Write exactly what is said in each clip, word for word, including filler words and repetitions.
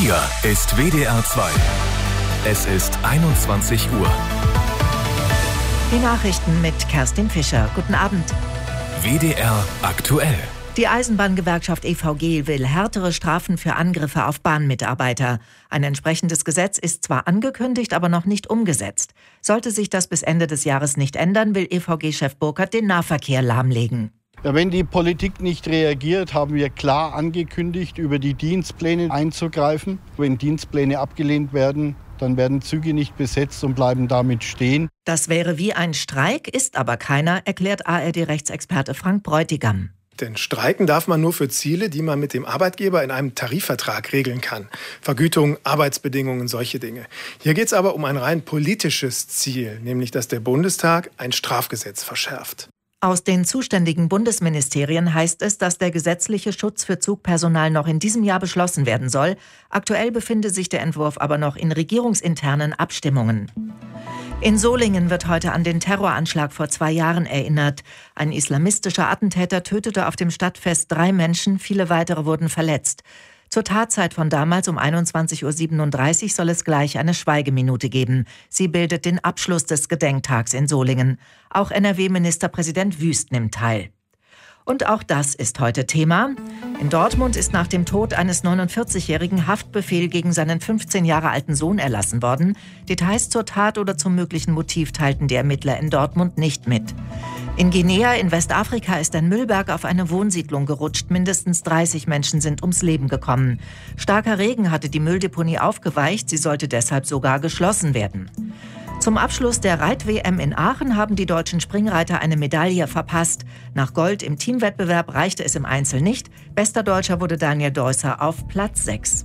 Hier ist W D R zwei. Es ist einundzwanzig Uhr. Die Nachrichten mit Kerstin Fischer. Guten Abend. W D R aktuell. Die Eisenbahngewerkschaft E V G will härtere Strafen für Angriffe auf Bahnmitarbeiter. Ein entsprechendes Gesetz ist zwar angekündigt, aber noch nicht umgesetzt. Sollte sich das bis Ende des Jahres nicht ändern, will E V G-Chef Burkert den Nahverkehr lahmlegen. Ja, wenn die Politik nicht reagiert, haben wir klar angekündigt, über die Dienstpläne einzugreifen. Wenn Dienstpläne abgelehnt werden, dann werden Züge nicht besetzt und bleiben damit stehen. Das wäre wie ein Streik, ist aber keiner, erklärt A R D-Rechtsexperte Frank Bräutigam. Denn streiken darf man nur für Ziele, die man mit dem Arbeitgeber in einem Tarifvertrag regeln kann. Vergütung, Arbeitsbedingungen, solche Dinge. Hier geht es aber um ein rein politisches Ziel, nämlich dass der Bundestag ein Strafgesetz verschärft. Aus den zuständigen Bundesministerien heißt es, dass der gesetzliche Schutz für Zugpersonal noch in diesem Jahr beschlossen werden soll. Aktuell befinde sich der Entwurf aber noch in regierungsinternen Abstimmungen. In Solingen wird heute an den Terroranschlag vor zwei Jahren erinnert. Ein islamistischer Attentäter tötete auf dem Stadtfest drei Menschen, viele weitere wurden verletzt. Zur Tatzeit von damals um einundzwanzig Uhr siebenunddreißig soll es gleich eine Schweigeminute geben. Sie bildet den Abschluss des Gedenktags in Solingen. Auch N R W-Ministerpräsident Wüst nimmt teil. Und auch das ist heute Thema. In Dortmund ist nach dem Tod eines neunundvierzigjährigen Haftbefehl gegen seinen fünfzehn Jahre alten Sohn erlassen worden. Details zur Tat oder zum möglichen Motiv teilten die Ermittler in Dortmund nicht mit. In Guinea in Westafrika ist ein Müllberg auf eine Wohnsiedlung gerutscht. Mindestens dreißig Menschen sind ums Leben gekommen. Starker Regen hatte die Mülldeponie aufgeweicht. Sie sollte deshalb sogar geschlossen werden. Zum Abschluss der Reit-W M in Aachen haben die deutschen Springreiter eine Medaille verpasst. Nach Gold im Teamwettbewerb reichte es im Einzel nicht. Bester Deutscher wurde Daniel Deusser auf Platz sechs.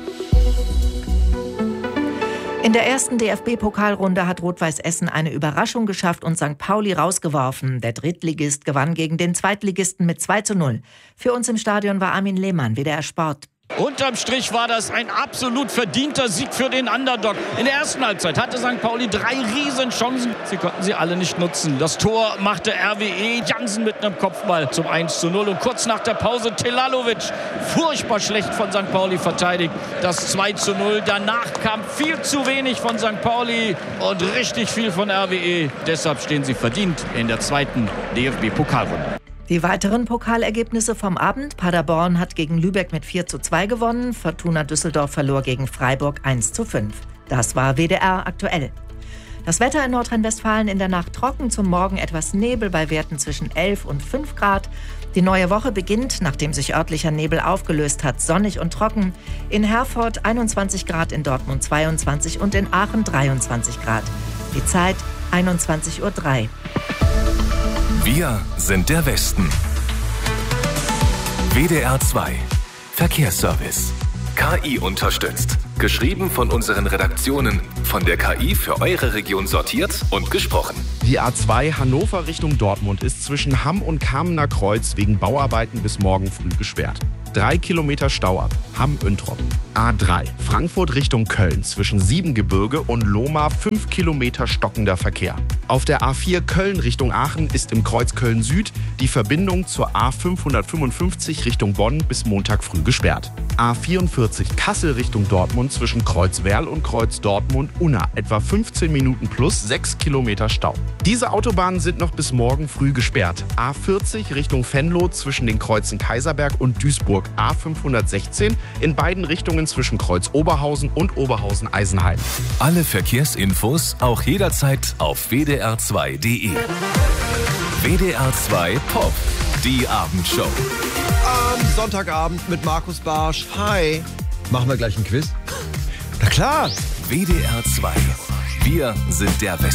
In der ersten D F B-Pokalrunde hat Rot-Weiß Essen eine Überraschung geschafft und Sankt Pauli rausgeworfen. Der Drittligist gewann gegen den Zweitligisten mit zwei zu null. Für uns im Stadion war Armin Lehmann, W D R Sport. Unterm Strich war das ein absolut verdienter Sieg für den Underdog. In der ersten Halbzeit hatte Sankt Pauli drei Riesenchancen. Sie konnten sie alle nicht nutzen. Das Tor machte R W E Jansen mit einem Kopfball zum eins zu null. Und kurz nach der Pause Telalovic, furchtbar schlecht von Sankt Pauli verteidigt, das zwei zu null. Danach kam viel zu wenig von Sankt Pauli und richtig viel von R W E. Deshalb stehen sie verdient in der zweiten D F B-Pokalrunde. Die weiteren Pokalergebnisse vom Abend. Paderborn hat gegen Lübeck mit vier zu zwei gewonnen. Fortuna Düsseldorf verlor gegen Freiburg eins zu fünf. Das war W D R aktuell. Das Wetter in Nordrhein-Westfalen in der Nacht trocken, zum Morgen etwas Nebel bei Werten zwischen elf und fünf Grad. Die neue Woche beginnt, nachdem sich örtlicher Nebel aufgelöst hat, sonnig und trocken. In Herford einundzwanzig Grad, in Dortmund zweiundzwanzig und in Aachen dreiundzwanzig Grad. Die Zeit einundzwanzig Uhr drei. Wir sind der Westen. W D R zwei. Verkehrsservice. K I unterstützt. Geschrieben von unseren Redaktionen. Von der K I für eure Region sortiert und gesprochen. Die A zwei Hannover Richtung Dortmund ist zwischen Hamm und Kamener Kreuz wegen Bauarbeiten bis morgen früh gesperrt. Drei Kilometer Stau ab, Hamm-Üntrop. A drei Frankfurt Richtung Köln zwischen Siebengebirge und Lohmar fünf Kilometer stockender Verkehr. Auf der A vier Köln Richtung Aachen ist im Kreuz Köln Süd die Verbindung zur A fünfhundertfünfundfünfzig Richtung Bonn bis Montag früh gesperrt. A vierundvierzig Kassel Richtung Dortmund zwischen Kreuz Werl und Kreuz Dortmund Unna etwa fünfzehn Minuten plus sechs Kilometer Stau. Diese Autobahnen sind noch bis morgen früh gesperrt. A vierzig Richtung Venlo zwischen den Kreuzen Kaiserberg und Duisburg. A fünfhundertsechzehn in beiden Richtungen zwischen Kreuz Oberhausen und Oberhausen-Eisenheim. Alle Verkehrsinfos auch jederzeit auf w d r zwei punkt d e. W D R zwei Pop, die Abendshow. Am Sonntagabend mit Markus Barsch. Hi. Machen wir gleich ein Quiz? Na klar. W D R zwei. Wir sind der Westen.